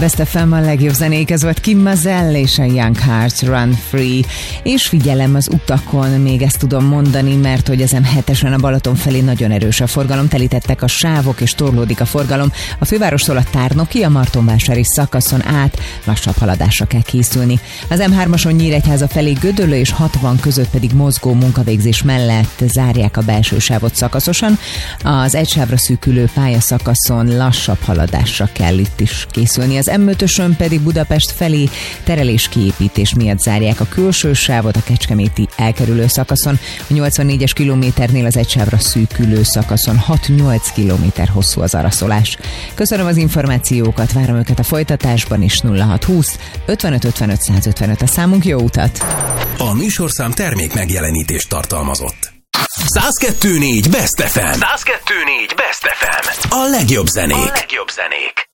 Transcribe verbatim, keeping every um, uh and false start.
Best ef em, a legjobb zenék, ez volt Kim Mazelle és a Young Hearts Run Free. És figyelem az utakon, még ezt tudom mondani, mert hogy az em hetesen a Balaton felé nagyon erős a forgalom, telítettek a sávok és torlódik a forgalom. A fővárostól a Tárnoki, a Martonvásári szakaszon át lassabb haladásra kell készülni. Az em hármason Nyíregyháza felé Gödöllő és hatvan között pedig mozgó munkavégzés mellett zárják a belső sávot szakaszosan. Az egy sávra szűkülő pályaszakaszon lassabb haladásra kell itt is készülni. Az em ötösön pedig Budapest felé terelés-kiépítés miatt zárják a külső sávot a kecskeméti elkerülő szakaszon. A nyolcvannégyes kilométernél az egy sávra szűkülő szakaszon hat-nyolc kilométer hosszú az araszolás. Köszönöm az információkat, várom őket a folytatásban is. Nulla hat húsz ötvenöt ötvenöt százötvenöt a számunk, jó utat! A műsorszám termék megjelenítést tartalmazott. száz kettő négy Best ef em. száz kettő négy Best ef em. A legjobb zenék. A legjobb zenék.